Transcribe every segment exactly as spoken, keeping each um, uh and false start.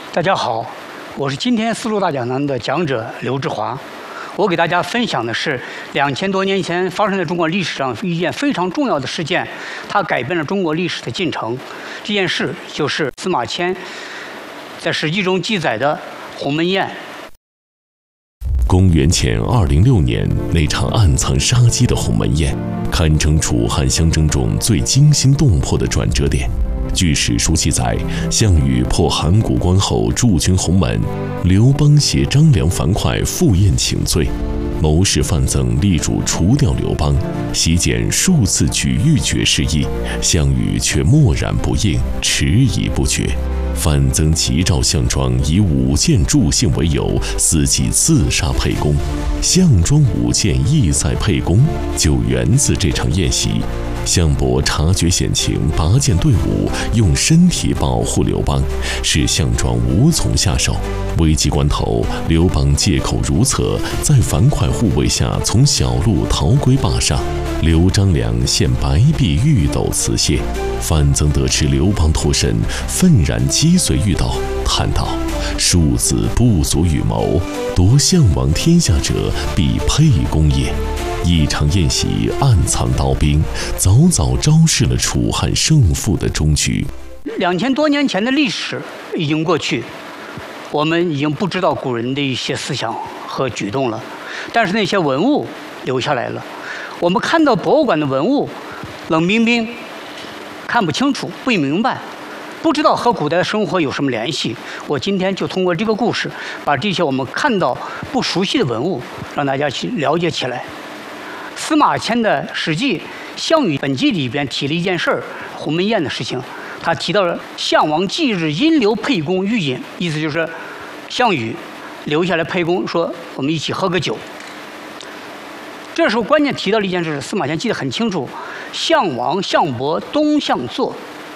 大家好，我是今天丝路大讲堂的讲者刘志华。我给大家分享的是两千多年前发生在中国历史上一件非常重要的事件，它改变了中国历史的进程。这件事就是司马迁在《史记》中记载的鸿门宴。 公元前二零六年，那场暗藏杀机的鸿门宴，堪称楚汉相争中最惊心动魄的转折点。据史书记载，项羽破函谷关后驻军鸿门，刘邦携张良樊哙赴宴请罪，谋士范增力主除掉刘邦，席间数次举欲绝示意，项羽却默然不应，迟疑不决。范增急召项庄以舞剑助兴为由，伺机刺杀沛公。项庄舞剑意在沛公，就源自这场宴席。项伯察觉险情，拔剑对舞，用身体保护刘邦，使项庄无从下手。危急关头，刘邦借口如厕，在樊哙护卫下从小路逃归霸上。刘张良献白璧玉斗辞谢。范增得知刘邦脱身，愤然击碎玉斗，叹道：“庶子不足与谋，夺项王天下者，必沛公也。”一场宴席暗藏刀兵，早早昭示了楚汉胜负的终局。 两千多年前的历史已经过去，我们已经不知道古人的一些思想和举动了，但是那些文物留下来了。我们看到博物馆的文物，冷冰冰，看不清楚，不明白，不知道和古代的生活有什么联系。我今天就通过这个故事，把这些我们看到不熟悉的文物，让大家去了解起来。司马迁的《史记·项羽本纪》里边提了一件事儿，鸿门宴的事情。他提到了项王忌日因留沛公欲饮，意思就是项羽留下来沛公说我们一起喝个酒。这时候关键提到了一件事，司马迁记得很清楚：项王、项伯东向坐，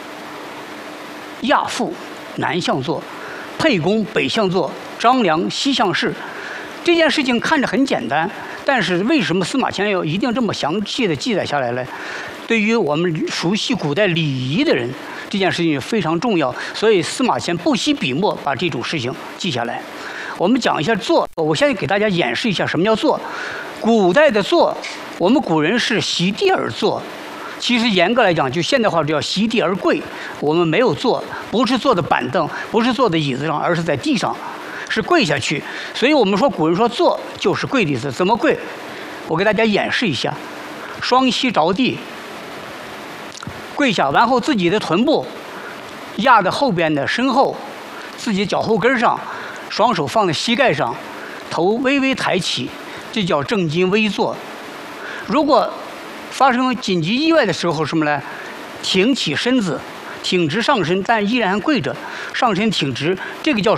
亚父南向坐，沛公北向坐，张良西向侍。这件事情看着很简单，但是为什么司马迁要一定这么详细的记载下来呢？对于我们熟悉古代礼仪的人，这件事情非常重要，所以司马迁不惜笔墨把这种事情记下来。我们讲一下坐，我现在给大家演示一下什么叫坐。古代的坐，我们古人是席地而坐，其实严格来讲，就现代化叫席地而跪。我们没有坐，不是坐的板凳，不是坐的椅子上，而是在地上，是跪下去。所以我们说古人说坐就是跪的意思。怎么跪？我给大家演示一下：双膝着地，跪下，然后自己的臀部压在后边的身后，自己脚后跟上，双手放在膝盖上，头微微抬起，这叫正襟危坐。如果发生紧急意外的时候，什么呢？挺起身子，挺直上身，但依然跪着，上身挺直，这个叫